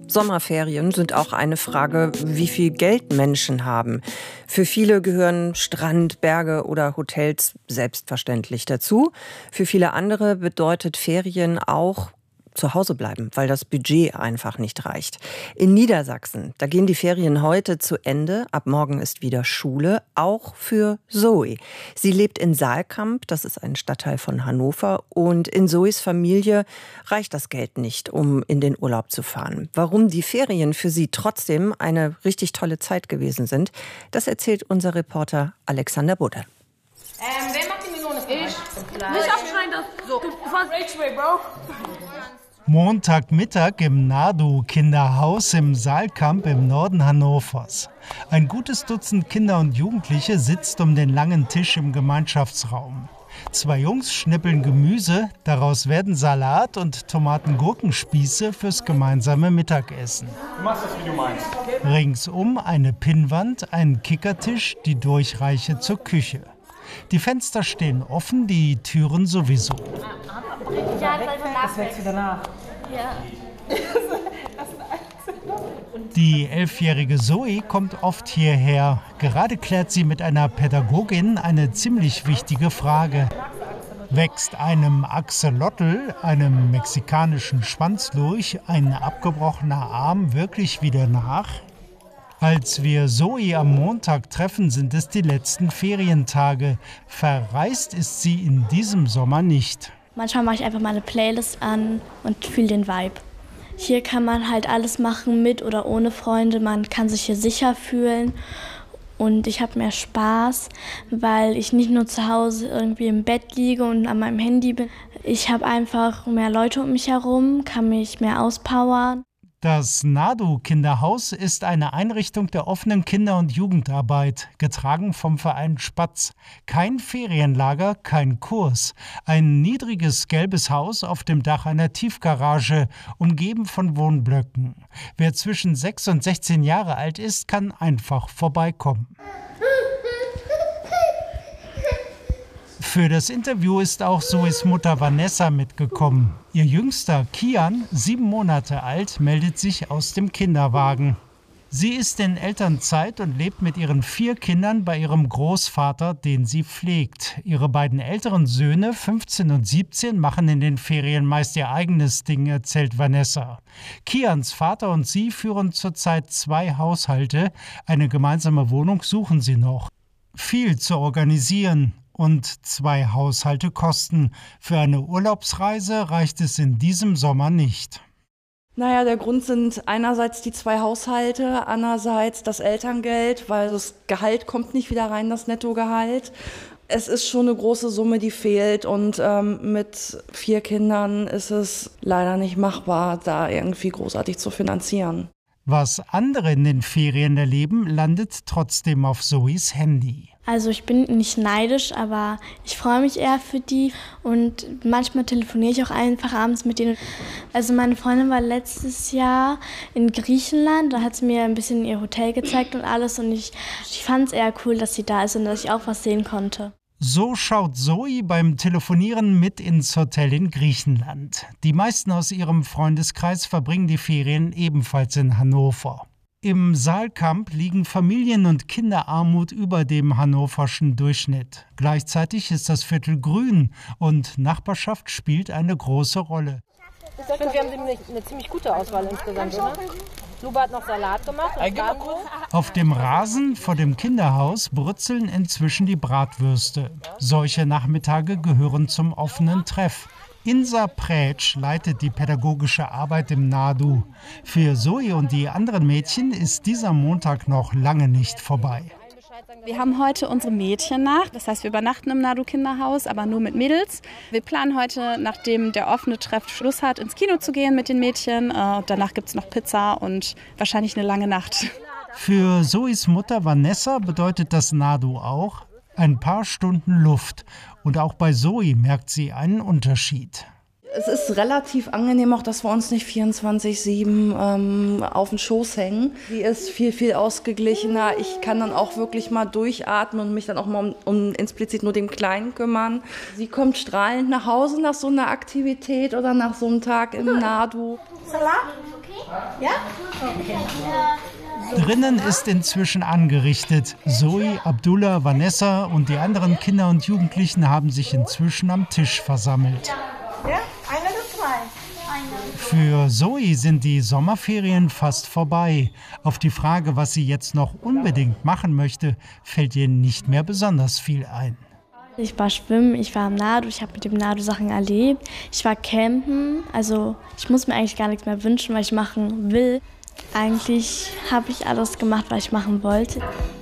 Sommerferien sind auch eine Frage, wie viel Geld Menschen haben. Für viele gehören Strand, Berge oder Hotels selbstverständlich dazu. Für viele andere bedeutet Ferien auch zu Hause bleiben, weil das Budget einfach nicht reicht. In Niedersachsen, da gehen die Ferien heute zu Ende. Ab morgen ist wieder Schule, auch für Zoe. Sie lebt in Saalkamp, das ist ein Stadtteil von Hannover. Und in Zoes Familie reicht das Geld nicht, um in den Urlaub zu fahren. Warum die Ferien für sie trotzdem eine richtig tolle Zeit gewesen sind, das erzählt unser Reporter Alexander Budde. Wer macht die Melone? Ich. Nicht aufschreien, das. So. Bro. Montagmittag im Nadu-Kinderhaus im Saalkamp im Norden Hannovers. Ein gutes Dutzend Kinder und Jugendliche sitzt um den langen Tisch im Gemeinschaftsraum. 2 Jungs schnippeln Gemüse, daraus werden Salat und Tomaten-Gurkenspieße fürs gemeinsame Mittagessen. Du machst das, wie du meinst. Ringsum eine Pinnwand, ein Kickertisch, die Durchreiche zur Küche. Die Fenster stehen offen, die Türen sowieso. Das wächst wieder nach. Ja. Die 11-jährige Zoe kommt oft hierher. Gerade klärt sie mit einer Pädagogin eine ziemlich wichtige Frage. Wächst einem Axolotl, einem mexikanischen Schwanzlurch, ein abgebrochener Arm wirklich wieder nach? Als wir Zoe am Montag treffen, sind es die letzten Ferientage. Verreist ist sie in diesem Sommer nicht. Manchmal mache ich einfach mal eine Playlist an und fühle den Vibe. Hier kann man halt alles machen, mit oder ohne Freunde. Man kann sich hier sicher fühlen und ich habe mehr Spaß, weil ich nicht nur zu Hause irgendwie im Bett liege und an meinem Handy bin. Ich habe einfach mehr Leute um mich herum, kann mich mehr auspowern. Das Nadu-Kinderhaus ist eine Einrichtung der offenen Kinder- und Jugendarbeit, getragen vom Verein Spatz. Kein Ferienlager, kein Kurs. Ein niedriges gelbes Haus auf dem Dach einer Tiefgarage, umgeben von Wohnblöcken. Wer zwischen 6 und 16 Jahre alt ist, kann einfach vorbeikommen. Für das Interview ist auch Zoes Mutter Vanessa mitgekommen. Ihr Jüngster Kian, 7 Monate alt, meldet sich aus dem Kinderwagen. Sie ist in Elternzeit und lebt mit ihren 4 Kindern bei ihrem Großvater, den sie pflegt. Ihre beiden älteren Söhne, 15 und 17, machen in den Ferien meist ihr eigenes Ding, erzählt Vanessa. Kians Vater und sie führen zurzeit 2 Haushalte. Eine gemeinsame Wohnung suchen sie noch. Viel zu organisieren. Und 2 Haushalte kosten. Für eine Urlaubsreise reicht es in diesem Sommer nicht. Naja, der Grund sind einerseits die 2 Haushalte, andererseits das Elterngeld, weil das Gehalt kommt nicht wieder rein, das Nettogehalt. Es ist schon eine große Summe, die fehlt und mit 4 Kindern ist es leider nicht machbar, da irgendwie großartig zu finanzieren. Was andere in den Ferien erleben, landet trotzdem auf Zoes Handy. Also ich bin nicht neidisch, aber ich freue mich eher für die und manchmal telefoniere ich auch einfach abends mit denen. Also meine Freundin war letztes Jahr in Griechenland, da hat sie mir ein bisschen ihr Hotel gezeigt und alles und ich fand es eher cool, dass sie da ist und dass ich auch was sehen konnte. So schaut Zoe beim Telefonieren mit ins Hotel in Griechenland. Die meisten aus ihrem Freundeskreis verbringen die Ferien ebenfalls in Hannover. Im Saalkamp liegen Familien- und Kinderarmut über dem hannoverschen Durchschnitt. Gleichzeitig ist das Viertel grün und Nachbarschaft spielt eine große Rolle. Ich finde, wir haben eine ziemlich gute Auswahl insgesamt, oder? Luba hat noch Salat gemacht. Auf dem Rasen vor dem Kinderhaus brutzeln inzwischen die Bratwürste. Solche Nachmittage gehören zum offenen Treff. Insa Prätsch leitet die pädagogische Arbeit im Nadu. Für Zoe und die anderen Mädchen ist dieser Montag noch lange nicht vorbei. Wir haben heute unsere Mädchennacht, das heißt, wir übernachten im Nadu-Kinderhaus, aber nur mit Mädels. Wir planen heute, nachdem der offene Treff Schluss hat, ins Kino zu gehen mit den Mädchen. Danach gibt es noch Pizza und wahrscheinlich eine lange Nacht. Für Zoes Mutter Vanessa bedeutet das Nadu auch ein paar Stunden Luft. Und auch bei Zoe merkt sie einen Unterschied. Es ist relativ angenehm auch, dass wir uns nicht 24/7 auf den Schoß hängen. Die ist viel, viel ausgeglichener. Ich kann dann auch wirklich mal durchatmen und mich dann auch mal um explizit nur den Kleinen kümmern. Sie kommt strahlend nach Hause nach so einer Aktivität oder nach so einem Tag im Nadu. Salat? Drinnen ist inzwischen angerichtet. Zoe, Abdullah, Vanessa und die anderen Kinder und Jugendlichen haben sich inzwischen am Tisch versammelt. Für Zoe sind die Sommerferien fast vorbei. Auf die Frage, was sie jetzt noch unbedingt machen möchte, fällt ihr nicht mehr besonders viel ein. Ich war schwimmen, ich war im Nado, ich habe mit dem Nado Sachen erlebt. Ich war campen, also ich muss mir eigentlich gar nichts mehr wünschen, was ich machen will. Eigentlich habe ich alles gemacht, was ich machen wollte.